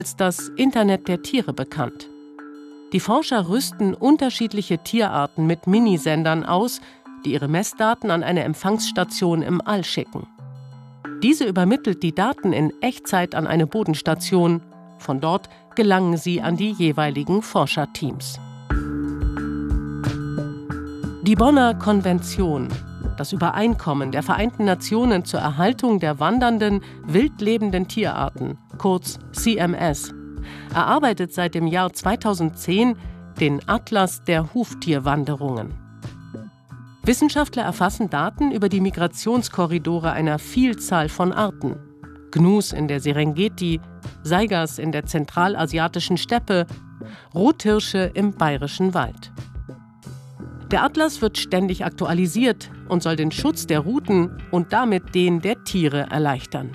als das Internet der Tiere bekannt. Die Forscher rüsten unterschiedliche Tierarten mit Minisendern aus, die ihre Messdaten an eine Empfangsstation im All schicken. Diese übermittelt die Daten in Echtzeit an eine Bodenstation. Von dort gelangen sie an die jeweiligen Forscherteams. Die Bonner Konvention, das Übereinkommen der Vereinten Nationen zur Erhaltung der wandernden, wildlebenden Tierarten, kurz CMS, erarbeitet seit dem Jahr 2010 den Atlas der Huftierwanderungen. Wissenschaftler erfassen Daten über die Migrationskorridore einer Vielzahl von Arten. Gnus in der Serengeti, Saigas in der zentralasiatischen Steppe, Rothirsche im Bayerischen Wald. Der Atlas wird ständig aktualisiert und soll den Schutz der Routen und damit den der Tiere erleichtern.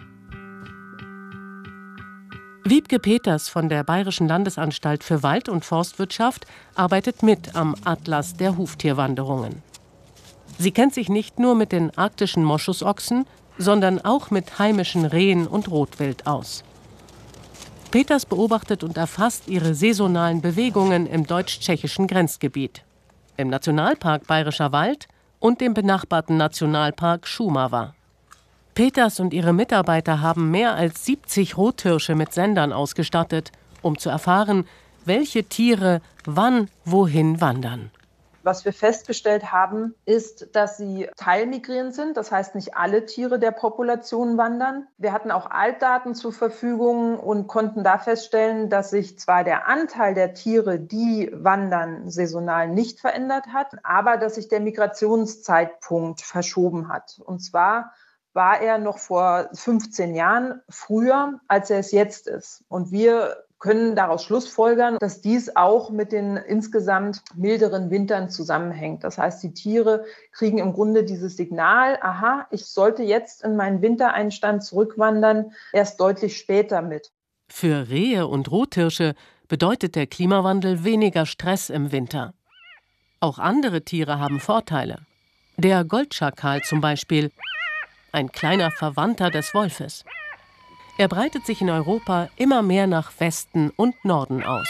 Wiebke Peters von der Bayerischen Landesanstalt für Wald- und Forstwirtschaft arbeitet mit am Atlas der Huftierwanderungen. Sie kennt sich nicht nur mit den arktischen Moschusochsen, sondern auch mit heimischen Rehen und Rotwild aus. Peters beobachtet und erfasst ihre saisonalen Bewegungen im deutsch-tschechischen Grenzgebiet, im Nationalpark Bayerischer Wald und dem benachbarten Nationalpark Šumava. Peters und ihre Mitarbeiter haben mehr als 70 Rothirsche mit Sendern ausgestattet, um zu erfahren, welche Tiere wann wohin wandern. Was wir festgestellt haben, ist, dass sie teilmigrierend sind. Das heißt, nicht alle Tiere der Population wandern. Wir hatten auch Altdaten zur Verfügung und konnten da feststellen, dass sich zwar der Anteil der Tiere, die wandern, saisonal nicht verändert hat, aber dass sich der Migrationszeitpunkt verschoben hat. Und zwar war er noch vor 15 Jahren früher, als er es jetzt ist. Und wir können daraus schlussfolgern, dass dies auch mit den insgesamt milderen Wintern zusammenhängt. Das heißt, die Tiere kriegen im Grunde dieses Signal, aha, ich sollte jetzt in meinen Wintereinstand zurückwandern, erst deutlich später mit. Für Rehe und Rothirsche bedeutet der Klimawandel weniger Stress im Winter. Auch andere Tiere haben Vorteile. Der Goldschakal zum Beispiel, ein kleiner Verwandter des Wolfes. Er breitet sich in Europa immer mehr nach Westen und Norden aus.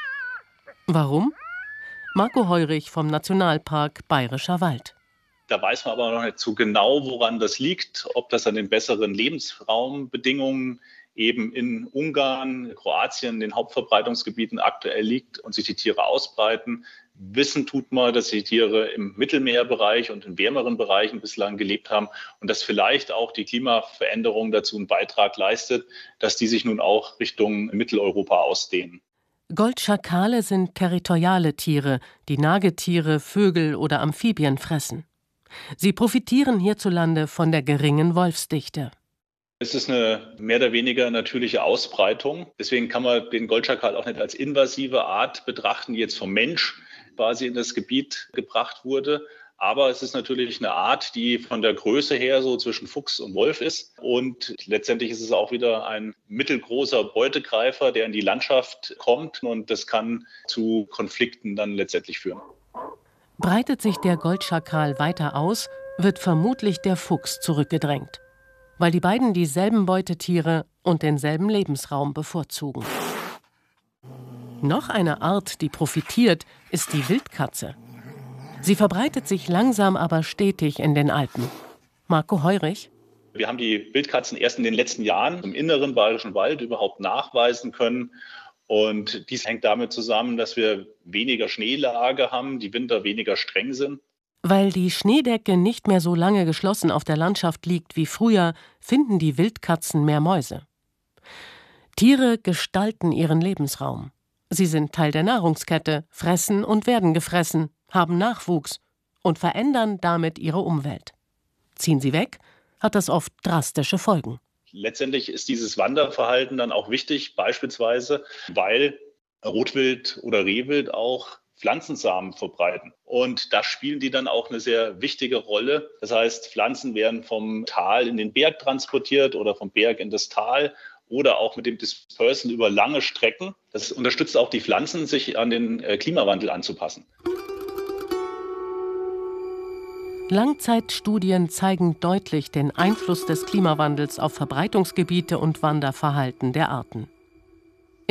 Warum? Marco Heurich vom Nationalpark Bayerischer Wald. Da weiß man aber noch nicht so genau, woran das liegt, ob das an den besseren Lebensraumbedingungen eben in Ungarn, Kroatien, den Hauptverbreitungsgebieten aktuell liegt und sich die Tiere ausbreiten. Wissen tut man, dass die Tiere im Mittelmeerbereich und in wärmeren Bereichen bislang gelebt haben und dass vielleicht auch die Klimaveränderung dazu einen Beitrag leistet, dass die sich nun auch Richtung Mitteleuropa ausdehnen. Goldschakale sind territoriale Tiere, die Nagetiere, Vögel oder Amphibien fressen. Sie profitieren hierzulande von der geringen Wolfsdichte. Es ist eine mehr oder weniger natürliche Ausbreitung. Deswegen kann man den Goldschakal auch nicht als invasive Art betrachten, die jetzt vom Mensch quasi in das Gebiet gebracht wurde. Aber es ist natürlich eine Art, die von der Größe her so zwischen Fuchs und Wolf ist. Und letztendlich ist es auch wieder ein mittelgroßer Beutegreifer, der in die Landschaft kommt. Und das kann zu Konflikten dann letztendlich führen. Breitet sich der Goldschakal weiter aus, wird vermutlich der Fuchs zurückgedrängt, weil die beiden dieselben Beutetiere und denselben Lebensraum bevorzugen. Noch eine Art, die profitiert, ist die Wildkatze. Sie verbreitet sich langsam, aber stetig in den Alpen. Marco Heurich. Wir haben die Wildkatzen erst in den letzten Jahren im inneren Bayerischen Wald überhaupt nachweisen können. Und dies hängt damit zusammen, dass wir weniger Schneelage haben, die Winter weniger streng sind. Weil die Schneedecke nicht mehr so lange geschlossen auf der Landschaft liegt wie früher, finden die Wildkatzen mehr Mäuse. Tiere gestalten ihren Lebensraum. Sie sind Teil der Nahrungskette, fressen und werden gefressen, haben Nachwuchs und verändern damit ihre Umwelt. Ziehen sie weg, hat das oft drastische Folgen. Letztendlich ist dieses Wanderverhalten dann auch wichtig, beispielsweise, weil Rotwild oder Rehwild auch Pflanzensamen verbreiten. Und da spielen die dann auch eine sehr wichtige Rolle. Das heißt, Pflanzen werden vom Tal in den Berg transportiert oder vom Berg in das Tal oder auch mit dem Dispersal über lange Strecken. Das unterstützt auch die Pflanzen, sich an den Klimawandel anzupassen. Langzeitstudien zeigen deutlich den Einfluss des Klimawandels auf Verbreitungsgebiete und Wanderverhalten der Arten.